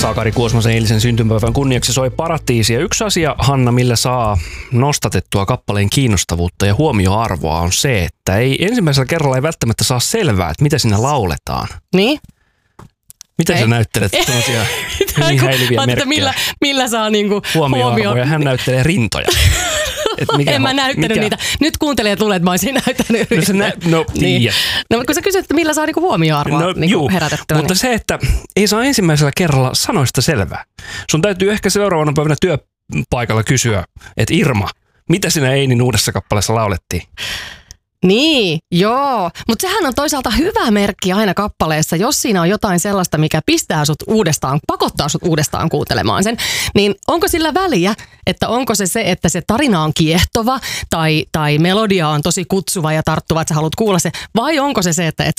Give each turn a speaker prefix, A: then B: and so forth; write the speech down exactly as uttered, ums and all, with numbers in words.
A: Sakari Kuosmasen eilisen syntymäpäivän kunniaksi soi Paratiisi. Ja yksi asia, Hanna, millä saa nostatettua kappaleen kiinnostavuutta ja huomioarvoa on se, että ei ensimmäisellä kerralla ei välttämättä saa selvää, että mitä siinä lauletaan.
B: Niin?
A: Miten
B: ei.
A: sä näyttelet tämmöisiä hyvin häilyviä merkkejä?
B: Millä, millä saa niinku
A: huomioarvoa
B: huomio...
A: ja hän näyttelee rintoja. Et mikä,
B: en mä näyttänyt mikä? niitä. Nyt kuuntelijat luulee, että mä olisin näyttänyt.
A: No, se nä- no, niin.
B: no kun sä kysyt, että millä saa niinku huomioarvoa
A: no,
B: niinku herätettyä.
A: Mutta
B: niin.
A: se, että ei saa ensimmäisellä kerralla sanoista selvää. Sun täytyy ehkä seuraavana päivänä työpaikalla kysyä, että Irma, mitä sinä Einin uudessa kappaleessa laulettiin?
B: Niin, joo. Mutta sehän on toisaalta hyvä merkki aina kappaleessa, jos siinä on jotain sellaista, mikä pistää sut uudestaan, pakottaa sut uudestaan kuuntelemaan sen. Niin onko sillä väliä, että onko se se, että se tarina on kiehtova tai, tai melodia on tosi kutsuva ja tarttuva, että sä haluat kuulla se, vai onko se se, että et